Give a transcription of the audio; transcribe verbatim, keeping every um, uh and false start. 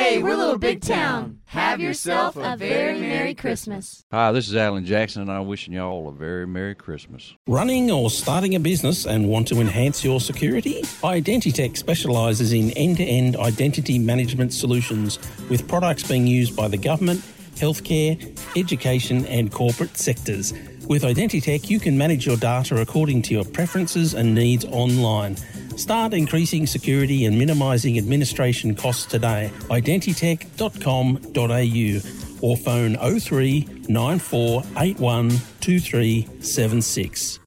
Hey, we're Little Big Town. Have yourself a very Merry Christmas. Hi, this is Alan Jackson, and I'm wishing you all a very Merry Christmas. Running or starting a business and want to enhance your security? Identitech specialises in end-to-end identity management solutions with products being used by the government, healthcare, education and corporate sectors. With Identitech, you can manage your data according to your preferences and needs online. Start increasing security and minimising administration costs today. identitech dot com dot a u or phone oh three nine four eight one two three seven six.